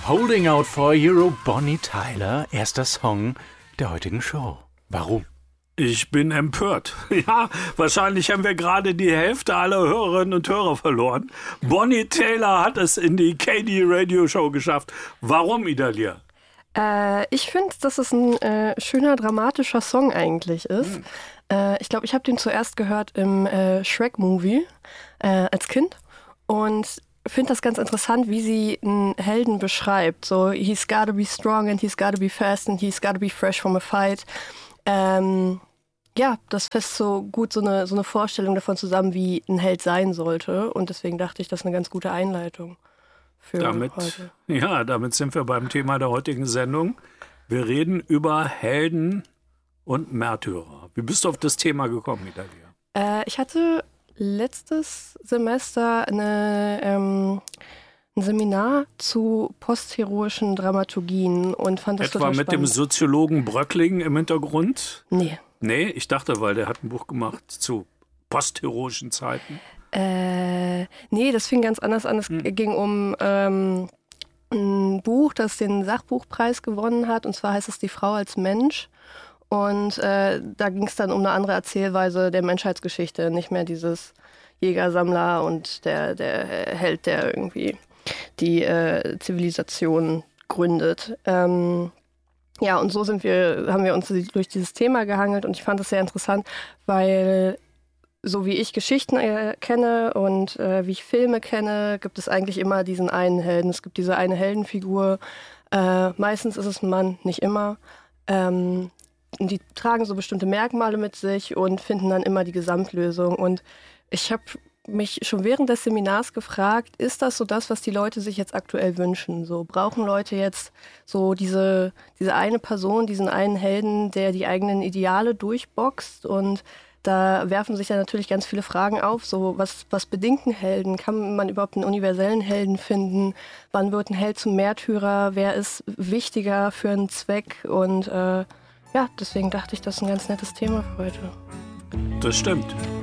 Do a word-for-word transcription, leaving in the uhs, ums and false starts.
Holding Out for You, Bonnie Tyler, erster Song der heutigen Show. Warum? Ich bin empört. Ja, wahrscheinlich haben wir gerade die Hälfte aller Hörerinnen und Hörer verloren. Bonnie Tyler hat es in die K D Radio Show geschafft. Warum, Idalia? Äh, ich finde, dass es ein äh, schöner, dramatischer Song eigentlich ist. Hm. Äh, ich glaube, ich habe den zuerst gehört im äh, Shrek-Movie äh, als Kind und finde das ganz interessant, wie sie einen Helden beschreibt. So, he's gotta be strong and he's gotta be fast and he's gotta be fresh from a fight. Ähm, ja, das fasst so gut so eine, so eine Vorstellung davon zusammen, wie ein Held sein sollte. Und deswegen dachte ich, das ist eine ganz gute Einleitung für damit, heute. Ja, damit sind wir beim Thema der heutigen Sendung. Wir reden über Helden und Märtyrer. Wie bist du auf das Thema gekommen, Idalia? Äh, ich hatte letztes Semester eine, ähm, ein Seminar zu postheroischen Dramaturgien und fand das Etwa total mit spannend. dem Soziologen Bröckling im Hintergrund? Nee. Nee, ich dachte, weil der hat ein Buch gemacht zu postheroischen Zeiten. Äh, nee, das fing ganz anders an. Es Hm. ging um ähm, ein Buch, das den Sachbuchpreis gewonnen hat. Und zwar heißt es Die Frau als Mensch. Und äh, da ging es dann um eine andere Erzählweise der Menschheitsgeschichte. Nicht mehr dieses Jäger-Sammler und der, der Held, der irgendwie die äh, Zivilisation gründet. Ähm, Ja, und so sind wir, haben wir uns durch dieses Thema gehangelt und ich fand das sehr interessant, weil so wie ich Geschichten äh, kenne und äh, wie ich Filme kenne, gibt es eigentlich immer diesen einen Helden. Es gibt diese eine Heldenfigur. Äh, meistens ist es ein Mann, nicht immer. Ähm, die tragen so bestimmte Merkmale mit sich und finden dann immer die Gesamtlösung. Und ich habe mich schon während des Seminars gefragt, ist das so das, was die Leute sich jetzt aktuell wünschen? So, brauchen Leute jetzt so diese, diese eine Person, diesen einen Helden, der die eigenen Ideale durchboxt? Und da werfen sich ja natürlich ganz viele Fragen auf. So, was, was bedingt einen Helden? Kann man überhaupt einen universellen Helden finden? Wann wird ein Held zum Märtyrer? Wer ist wichtiger für einen Zweck? Und äh, ja, deswegen dachte ich, das ist ein ganz nettes Thema für heute. Das stimmt.